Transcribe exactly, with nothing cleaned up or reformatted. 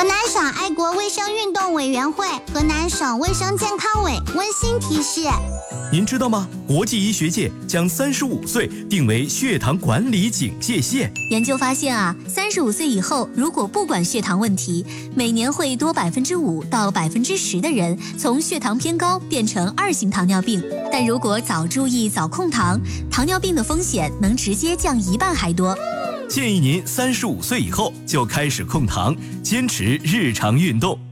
河南省爱国卫生运动委员会、河南省卫生健康委温馨提示。 您知道吗？国际医学界将三十五岁定为血糖管理警戒线。 研究发现啊，三十五岁以后，如果不管血糖问题，每年会多百分之五到百分之十的人从血糖偏高变成二型糖尿病。但如果早注意、早控糖，糖尿病的风险能直接降一半还多。 建议您三十五岁以后就开始控糖，坚持日常运动。